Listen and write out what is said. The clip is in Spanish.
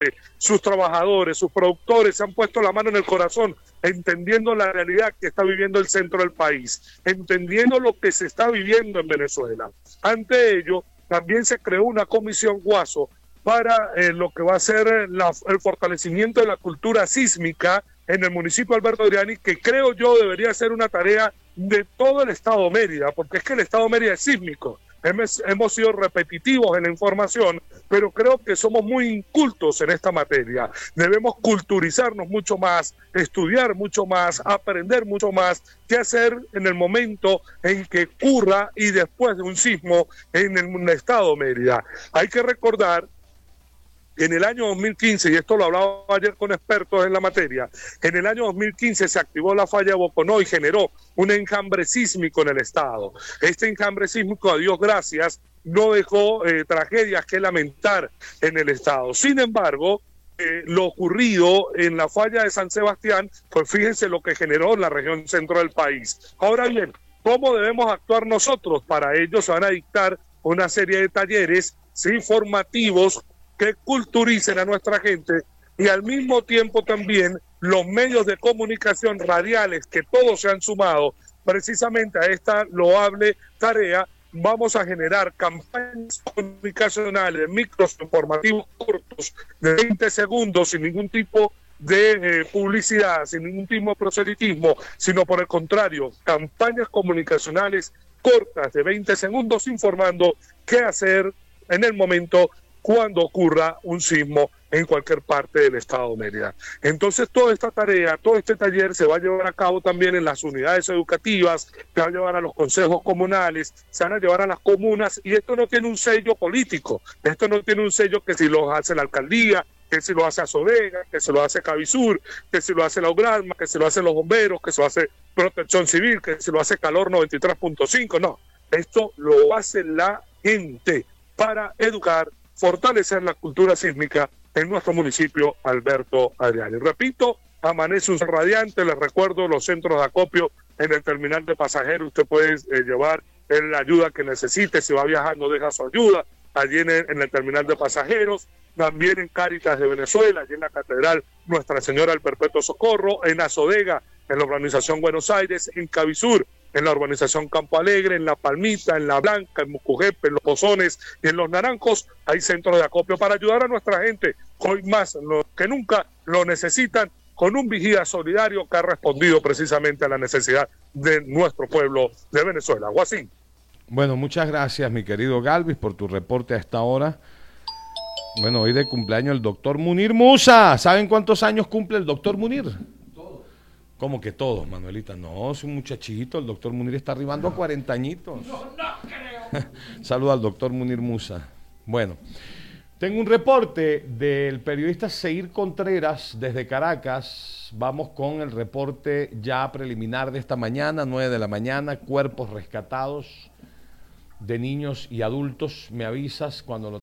sus trabajadores, sus productores se han puesto la mano en el corazón, entendiendo la realidad que está viviendo el centro del país, entendiendo lo que se está viviendo en Venezuela. Ante ello, también se creó una comisión Guaso para lo que va a ser el fortalecimiento de la cultura sísmica en el municipio de Alberto Adriani, que creo yo debería ser una tarea de todo el Estado de Mérida, porque es que el Estado de Mérida es sísmico. Hemos sido repetitivos en la información, pero creo que somos muy incultos en esta materia. Debemos culturizarnos mucho más, estudiar mucho más, aprender mucho más qué hacer en el momento en que ocurra y después de un sismo en el estado de Mérida. Hay que recordar en el año 2015, y esto lo hablaba ayer con expertos en la materia, en el año 2015 se activó la falla de Boconó y generó un enjambre sísmico en el estado. Este enjambre sísmico, a Dios gracias, no dejó tragedias que lamentar en el estado. Sin embargo, lo ocurrido en la falla de San Sebastián, pues fíjense lo que generó en la región centro del país. Ahora bien, ¿cómo debemos actuar nosotros? Para ello se van a dictar una serie de talleres, sí, formativos, que culturicen a nuestra gente, y al mismo tiempo también los medios de comunicación radiales, que todos se han sumado precisamente a esta loable tarea. Vamos a generar campañas comunicacionales, micros informativos cortos de 20 segundos, sin ningún tipo de publicidad, sin ningún tipo de proselitismo, sino por el contrario, campañas comunicacionales cortas de 20 segundos informando qué hacer en el momento cuando ocurra un sismo en cualquier parte del estado de Mérida. Entonces toda esta tarea, todo este taller se va a llevar a cabo también en las unidades educativas, se va a llevar a los consejos comunales, se van a llevar a las comunas, y esto no tiene un sello político, esto no tiene un sello que si lo hace la alcaldía, que si lo hace Azodega, que se lo hace Cavisur, que si lo hace la UGRADMA, que si lo hacen los bomberos, que se lo hace Protección Civil, que si lo hace Calor 93.5, no, esto lo hace la gente para educar, fortalecer la cultura sísmica en nuestro municipio Alberto Adriani. Repito, amanece un radiante, les recuerdo los centros de acopio en el terminal de pasajeros, usted puede llevar la ayuda que necesite, si va viajando deja su ayuda, allí en el terminal de pasajeros, también en Cáritas de Venezuela, allí en la Catedral Nuestra Señora del Perpetuo Socorro, en Azodega, en la urbanización Buenos Aires, en Cavisur, en la urbanización Campo Alegre, en La Palmita, en La Blanca, en Mucujepe, en Los Pozones y en Los Naranjos, hay centros de acopio para ayudar a nuestra gente, hoy más que nunca lo necesitan, con un vigía solidario que ha respondido precisamente a la necesidad de nuestro pueblo de Venezuela. Guasín. Bueno, muchas gracias, mi querido Galvis, por tu reporte a esta hora. Bueno, hoy de cumpleaños el doctor Munir Musa. ¿Saben cuántos años cumple el doctor Munir? ¿Cómo que todos, Manuelita? No, es un muchachito, el doctor Munir está arribando a 40 añitos. No creo. Saluda al doctor Munir Musa. Bueno, tengo un reporte del periodista Seir Contreras desde Caracas. Vamos con el reporte ya preliminar de esta mañana, 9 de la mañana, cuerpos rescatados de niños y adultos. Me avisas cuando lo